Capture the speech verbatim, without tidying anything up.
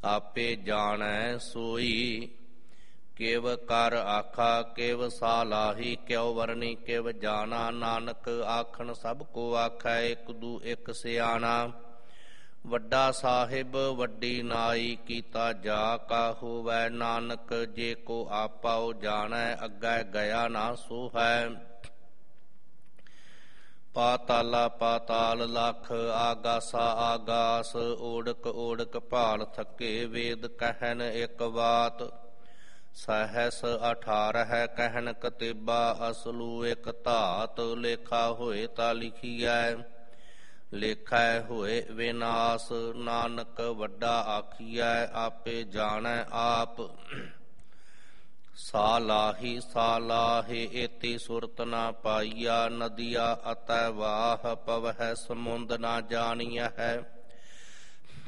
ਆਪੇ ਜਾਣੈ ਸੋਈ। ਕਿਵ ਕਰ ਆਖਾ ਕਿਵ ਸਾਲਾਹੀ, ਕਿਉ ਵਰਨੀ ਕਿਵ ਜਾਣਾ। ਨਾਨਕ ਆਖਣ ਸਭ ਕੋ ਆਖੈ, ਇਕ ਦੂ ਇਕ ਸਿਆਣਾ। ਵੱਡਾ ਸਾਹਿਬ ਵੱਡੀ ਨਾਈ, ਕੀਤਾ ਜਾ ਕਾ ਹੋਵੈ। ਨਾਨਕ ਜੇ ਕੋ ਆਪਾਉ ਜਾਣੈ, ਅੱਗੇ ਗਿਆ ਨਾ ਸੋ ਹੈ। ਪਾਤਾਲਾ ਪਾਤਾਲ ਲਖ, ਆਗਾਸਾ ਆਗਾਸ। ਓੜਕ ਓੜਕ ਭਾਲ ਥਕੇ, ਵੇਦ ਕਹਿਨ ਇਕ ਬਾਤ। ਸਹਸ ਅਠਾਰਹ ਕਹਿਨ ਕਤੇਬਾ, ਅਸਲੂ ਇਕ ਧਾਤ। ਲੇਖਾ ਹੋਏ ਤਾਂ ਲਿਖੀਐ, ਲੇਖੈ ਹੋਏ ਵਿਨਾਸ਼। ਨਾਨਕ ਵੱਡਾ ਆਖੀਐ, ਆਪੇ ਜਾਣੈ ਆਪ। ਸਾਲਾਹੀ ਸਾਲਾਹੇ, ਏਤੀ ਸੁਰਤ ਨਾ ਪਾਈਆ। ਨਦੀਆ ਅਤੈ ਵਾਹ, ਪਵਹਿ ਸਮੁੰਦ ਨਾ ਜਾਣੀਐ।